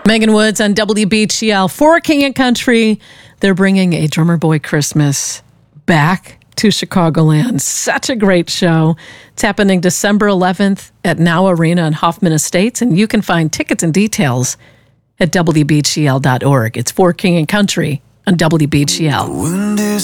Megan Woods on WBGL for King and Country. They're bringing a Drummer Boy Christmas back to Chicagoland. Such a great show. It's happening December 11th at Now Arena in Hoffman Estates, and you can find tickets and details at WBGL.org. It's for King and Country on WBGL.